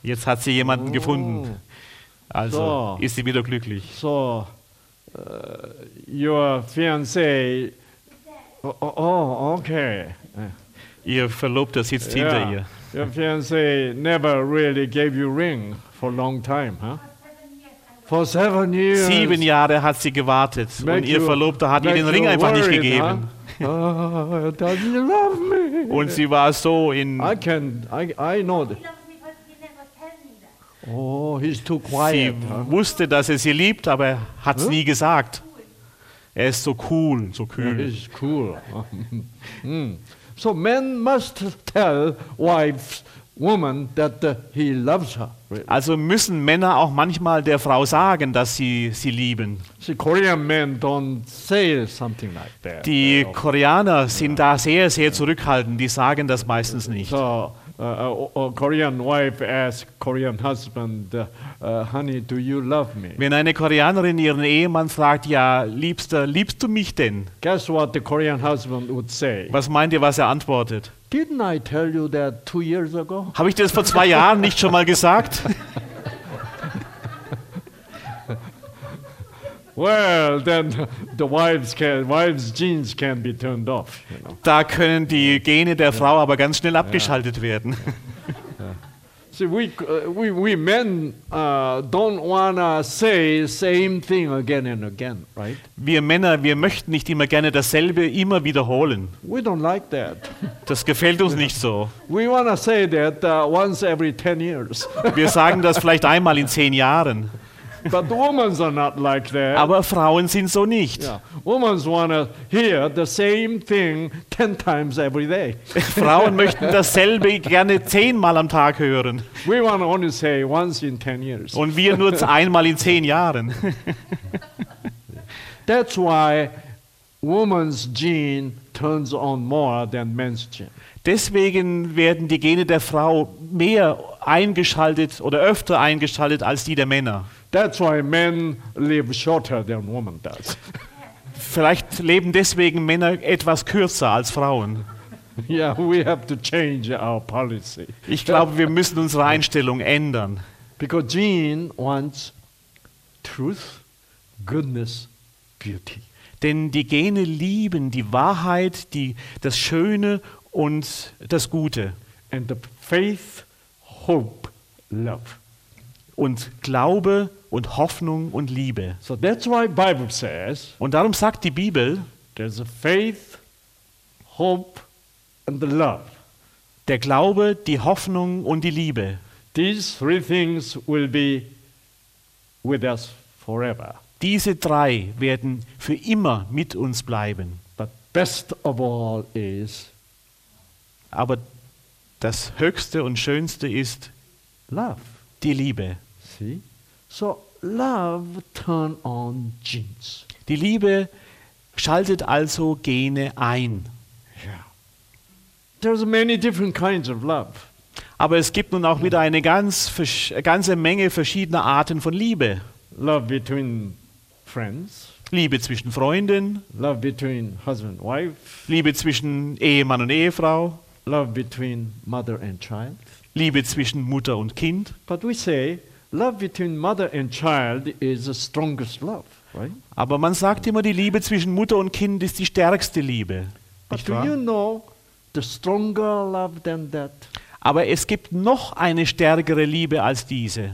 Jetzt hat sie jemanden gefunden. Also ist sie wieder glücklich. So, your fiancé. Okay. Ihr Verlobter sitzt hinter ihr. Your fiancé never really gave you ring for a long time, huh? For 7 years. 7 Jahre hat sie gewartet und ihr Verlobter hat ihr den Ring einfach nicht gegeben. Huh? Does he love me? Und sie war so in... I know that. Oh, he's too quiet. Sie wusste, dass er sie liebt, aber er hat es nie gesagt. Er ist so cool, so kühl. He's cool. So men must tell woman that he loves her. Really. Also müssen Männer auch manchmal der Frau sagen, dass sie lieben. See, Korean men don't say something like that. Die Koreaner sind da sehr, sehr zurückhaltend. Die sagen das meistens nicht. So, a Korean wife asks Korean husband, honey, do you love me? Wenn eine Koreanerin ihren Ehemann fragt, ja, Liebster, liebst du mich denn? Guess what the Korean husband would say? Was meint ihr, was er antwortet? Didn't I tell you that 2 years ago? Habe ich dir das vor 2 Jahren nicht schon mal gesagt? Well, then the wife's genes can be turned off. You know. Da können die Gene der Frau aber ganz schnell abgeschaltet werden. See, we men don't wanna say same thing again and again, right? Wir Männer, wir möchten nicht immer gerne dasselbe immer wiederholen. We don't like that. Das gefällt uns nicht so. We wanna say that once every 10 years. Wir sagen das vielleicht einmal in 10 Jahren. But women are not like that. Aber Frauen sind so nicht. Yeah. Women wanna hear the same thing 10 times every day. Frauen möchten dasselbe gerne 10-mal am Tag hören. We wanna only say once in 10 years. Und wir nur einmal in 10 Jahren. That's why woman's gene turns on more than men's gene. Deswegen werden die Gene der Frau mehr eingeschaltet oder öfter eingeschaltet als die der Männer. That's why men live shorter than women does. Vielleicht leben deswegen Männer etwas kürzer als Frauen. Yeah, we have to change our policy. Ich glaube, wir müssen unsere Einstellung ändern. Because gene wants truth, goodness, beauty. Denn die Gene lieben die Wahrheit, das Schöne und das Gute. And the faith, hope, love. Und Glaube und Hoffnung und Liebe. So that's why Bible says, Und darum sagt die Bibel, there's a faith, hope and the love. Der Glaube, die Hoffnung und die Liebe. These 3 things will be with us forever. Diese 3 werden für immer mit uns bleiben. But best of all is Aber das Höchste und Schönste ist love. die Liebe. See? So love turn on genes. Die Liebe schaltet also Gene ein. Yeah. There's many different kinds of love. Aber es gibt nun auch wieder eine ganze Menge verschiedener Arten von Liebe. Love between friends. Liebe zwischen Freunden, Love between husband and wife. Liebe zwischen Ehemann und Ehefrau, Love between mother and child. Liebe zwischen Mutter und Kind. But we say love between mother and child is the strongest love, right? Aber man sagt immer, die Liebe zwischen Mutter und Kind ist die stärkste Liebe. But Nicht do wahr? you know the stronger love than that? Aber es gibt noch eine stärkere Liebe als diese.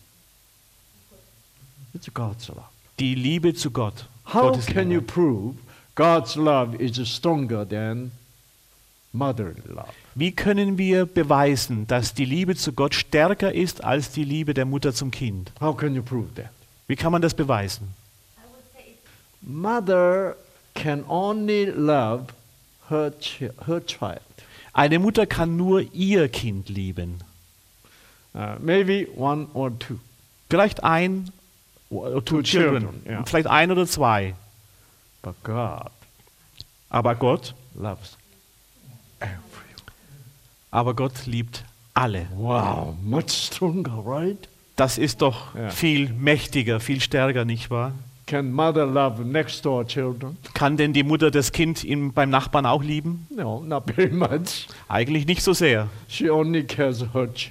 It's God's love. Die Liebe zu Gott. How Gottes can Liebe. you prove God's love is stronger than motherly love? Wie können wir beweisen, dass die Liebe zu Gott stärker ist als die Liebe der Mutter zum Kind? How can you prove that? Wie kann man das beweisen? Mother can only love her child. Eine Mutter kann nur ihr Kind lieben. Maybe 1 or 2. Vielleicht ein oder two children. Ja. Vielleicht 1 oder 2. But God Aber Gott loves everyone. Aber Gott liebt alle. Wow, much stronger, right? Das ist doch Ja. viel mächtiger, viel stärker, nicht wahr? Can mother love next door children? Kann denn die Mutter das Kind beim Nachbarn auch lieben? No, not very much. Eigentlich nicht so sehr. She only cares her children.